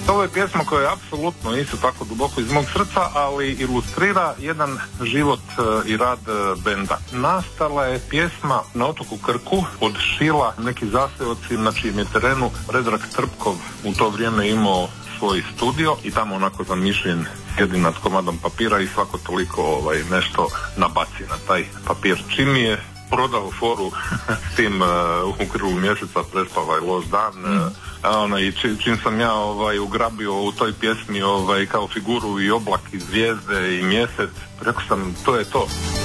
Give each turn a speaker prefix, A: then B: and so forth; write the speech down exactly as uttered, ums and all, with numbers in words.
A: Ovo je pjesma koja je apsolutno isto tako duboko iz mog srca, ali ilustrira jedan život i rad benda. Nastala je pjesma na otoku Krku od Šila, neki zaseoci na čijem je terenu Predrag Trpkov u to vrijeme imao svoj studio i tamo onako zamišljen sjedi nad komadom papira i svako toliko ovaj, nešto nabaci na taj papir. Čim je prodao foru s tim uh, u krvu mjeseca prespava i loš dan, mm. uh, ono, i či, čim sam ja ovaj, ugrabio u toj pjesmi ovaj, kao figuru i oblak i zvijezde i mjesec, rekao sam to je to.